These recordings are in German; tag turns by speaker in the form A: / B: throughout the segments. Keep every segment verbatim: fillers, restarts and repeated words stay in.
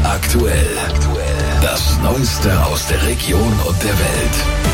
A: aktuell. Das Neueste aus der Region und der Welt.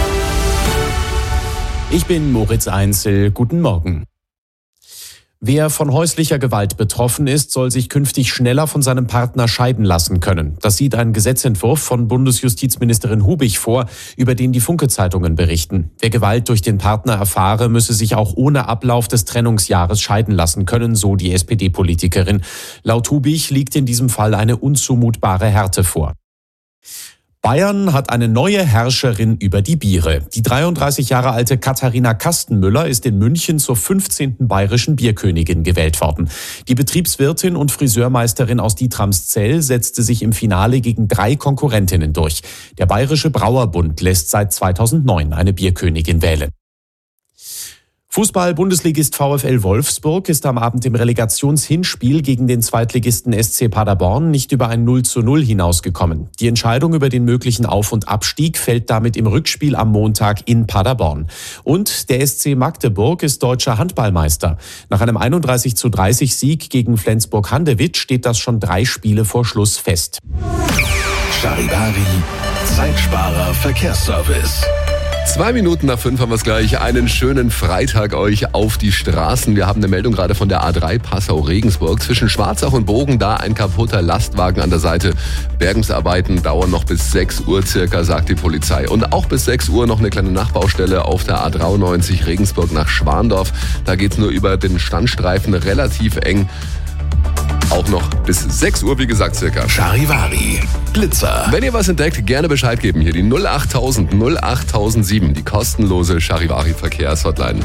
B: Ich bin Moritz Einzel. Guten Morgen. Wer von häuslicher Gewalt betroffen ist, soll sich künftig schneller von seinem Partner scheiden lassen können. Das sieht ein Gesetzentwurf von Bundesjustizministerin Hubig vor, über den die Funke-Zeitungen berichten. Wer Gewalt durch den Partner erfahre, müsse sich auch ohne Ablauf des Trennungsjahres scheiden lassen können, so die S P D-Politikerin. Laut Hubig liegt in diesem Fall eine unzumutbare Härte vor. Bayern hat eine neue Herrscherin über die Biere. Die dreiunddreißig Jahre alte Katharina Kastenmüller ist in München zur fünfzehnten bayerischen Bierkönigin gewählt worden. Die Betriebswirtin und Friseurmeisterin aus Dietramszell setzte sich im Finale gegen drei Konkurrentinnen durch. Der Bayerische Brauerbund lässt seit zweitausendneun eine Bierkönigin wählen. Fußball-Bundesligist VfL Wolfsburg ist am Abend im Relegationshinspiel gegen den Zweitligisten S C Paderborn nicht über ein null zu null hinausgekommen. Die Entscheidung über den möglichen Auf- und Abstieg fällt damit im Rückspiel am Montag in Paderborn. Und der S C Magdeburg ist deutscher Handballmeister. Nach einem einunddreißig zu dreißig Sieg gegen Flensburg-Handewitt steht das schon drei Spiele vor Schluss fest.
A: Charivari, Zeitsparer Verkehrsservice.
C: Zwei Minuten nach fünf haben wir es gleich. Einen schönen Freitag euch auf die Straßen. Wir haben eine Meldung gerade von der A drei Passau-Regensburg. Zwischen Schwarzach und Bogen, da ein kaputter Lastwagen an der Seite. Bergungsarbeiten dauern noch bis sechs Uhr circa, sagt die Polizei. Und auch bis sechs Uhr noch eine kleine Nachbaustelle auf der A dreiundneunzig Regensburg nach Schwandorf. Da geht's nur über den Standstreifen relativ eng. Auch noch bis sechs Uhr, wie gesagt, circa.
A: Charivari, Blitzer.
C: Wenn ihr was entdeckt, gerne Bescheid geben. Hier die null achttausend null achttausendsieben, die kostenlose Charivari-Verkehrshotline.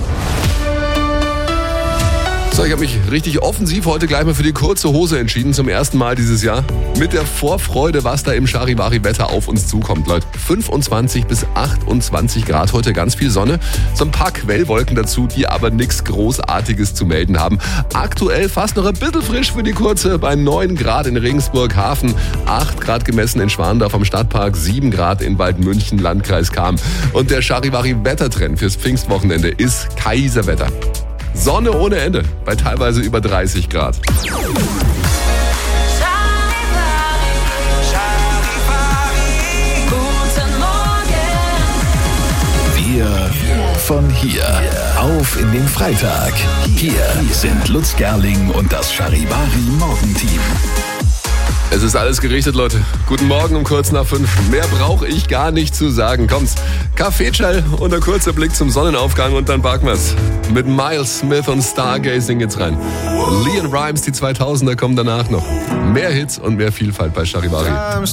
C: So, ich habe mich richtig offensiv heute gleich mal für die kurze Hose entschieden, zum ersten Mal dieses Jahr. Mit der Vorfreude, was da im Charivari-Wetter auf uns zukommt, Leute. fünfundzwanzig bis achtundzwanzig Grad, heute ganz viel Sonne. So ein paar Quellwolken dazu, die aber nichts Großartiges zu melden haben. Aktuell fast noch ein bisschen frisch für die kurze, bei neun Grad in Regensburg, Hafen, acht Grad gemessen in Schwandorf am Stadtpark, sieben Grad in Waldmünchen, Landkreis Cham. Und der Charivari-Wettertrend fürs Pfingstwochenende ist Kaiserwetter. Sonne ohne Ende, bei teilweise über dreißig Grad.
A: Wir von hier auf in den Freitag. Hier sind Lutz Gerling und das Charivari Morgenteam.
C: Es ist alles gerichtet, Leute. Guten Morgen um kurz nach fünf. Mehr brauche ich gar nicht zu sagen. Kommt's. Kaffeeschall und ein kurzer Blick zum Sonnenaufgang und dann packen wir's. Mit Miles Smith und Stargazing geht's rein. Leon Rimes, die zweitausender kommen danach noch. Mehr Hits und mehr Vielfalt bei Charivari.